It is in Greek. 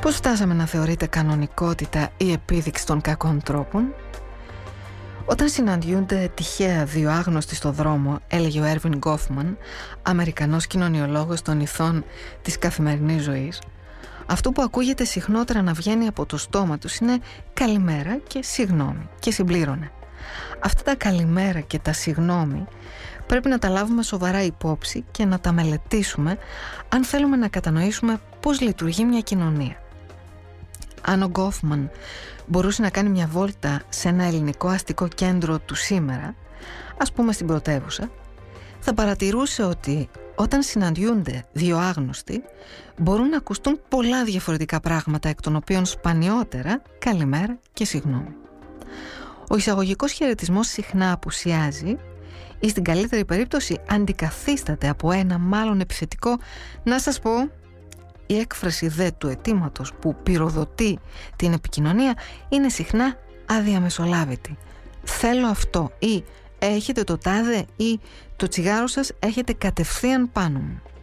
Πώς φτάσαμε να θεωρείται κανονικότητα η επίδειξη των κακών τρόπων? Όταν συναντιούνται τυχαία δύο άγνωστοι στο δρόμο, έλεγε ο Έρβιν Γκόφμαν, Αμερικανός κοινωνιολόγος των ηθών της καθημερινής ζωής, αυτό που ακούγεται συχνότερα να βγαίνει από το στόμα τους είναι «καλημέρα» και «συγγνώμη», και συμπλήρωνε. Αυτά τα «καλημέρα» και τα «συγγνώμη» πρέπει να τα λάβουμε σοβαρά υπόψη και να τα μελετήσουμε αν θέλουμε να κατανοήσουμε πώς λειτουργεί μια κοινωνία. Αν ο Γκόφμαν μπορούσε να κάνει μια βόλτα σε ένα ελληνικό αστικό κέντρο του σήμερα, ας πούμε στην πρωτεύουσα, θα παρατηρούσε ότι όταν συναντιούνται δύο άγνωστοι μπορούν να ακουστούν πολλά διαφορετικά πράγματα, εκ των οποίων σπανιότερα καλημέρα και συγγνώμη. Ο εισαγωγικός χαιρετισμός συχνά απουσιάζει ή στην καλύτερη περίπτωση αντικαθίσταται από ένα μάλλον επιθετικό «να σας πω». Η έκφραση δε του αιτήματος που πυροδοτεί την επικοινωνία είναι συχνά αδιαμεσολάβητη. «Θέλω αυτό» ή «έχετε το τάδε» ή «το τσιγάρο σας έχετε κατευθείαν πάνω μου».